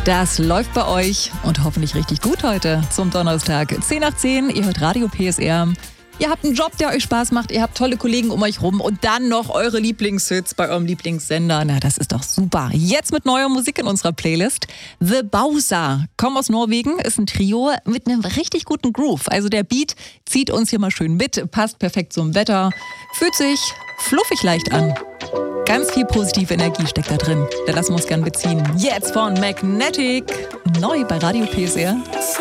Das läuft bei euch und hoffentlich richtig gut heute zum Donnerstag. 10 nach 10, ihr hört Radio PSR. Ihr habt einen Job, der euch Spaß macht, ihr habt tolle Kollegen um euch rum und dann noch eure Lieblingshits bei eurem Lieblingssender. Na, das ist doch super. Jetzt mit neuer Musik in unserer Playlist. The Bowser, kommen aus Norwegen, ist ein Trio mit einem richtig guten Groove. Also der Beat zieht uns hier mal schön mit, passt perfekt zum Wetter, fühlt sich fluffig leicht an. Ganz viel positive Energie steckt da drin. Da lassen wir uns gern beziehen. Jetzt von Magnetic, neu bei Radio PSR.